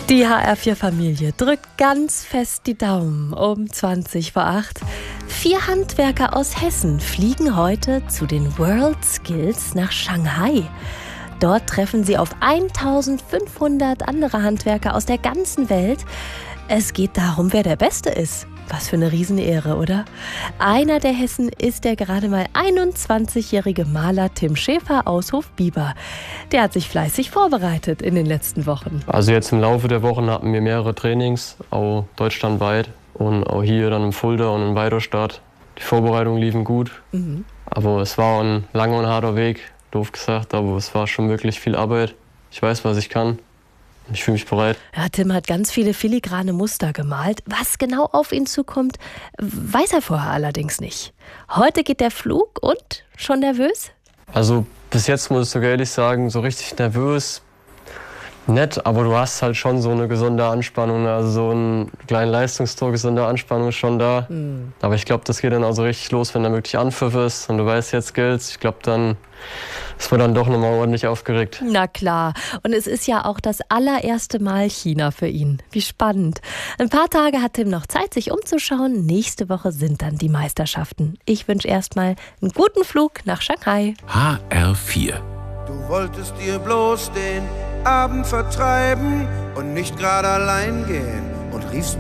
Die HR4-Familie drückt ganz fest die Daumen um 7:20. 4 Handwerker aus Hessen fliegen heute zu den World Skills nach Shanghai. Dort treffen sie auf 1500 andere Handwerker aus der ganzen Welt. Es geht darum, wer der Beste ist. Was für eine Riesenehre, oder? Einer der Hessen ist der gerade mal 21-jährige Maler Tim Schäfer aus Hofbieber. Der hat sich fleißig vorbereitet in den letzten Wochen. Also jetzt im Laufe der Wochen hatten wir mehrere Trainings, auch deutschlandweit und auch hier dann in Fulda und in Weiderstadt. Die Vorbereitungen liefen gut, aber es war ein langer und harter Weg, doof gesagt, aber es war schon wirklich viel Arbeit. Ich weiß, was ich kann. Ich fühle mich bereit. Ja, Tim hat ganz viele filigrane Muster gemalt. Was genau auf ihn zukommt, weiß er vorher allerdings nicht. Heute geht der Flug und schon nervös? Also bis jetzt muss ich sogar ehrlich sagen, so richtig nervös, nett, aber du hast halt schon so eine gesunde Anspannung, also so einen kleinen Leistungsdruck, gesunde Anspannung ist schon da. Aber ich glaube, das geht dann auch so richtig los, wenn da wirklich Anpfiff ist und du weißt, jetzt gilt's. Ich glaube, dann ist man dann doch nochmal ordentlich aufgeregt. Na klar. Und es ist ja auch das allererste Mal China für ihn. Wie spannend. Ein paar Tage hat Tim noch Zeit, sich umzuschauen. Nächste Woche sind dann die Meisterschaften. Ich wünsche erstmal einen guten Flug nach Shanghai. HR4. Du wolltest dir bloß den Abend vertreiben und nicht gerade allein gehen.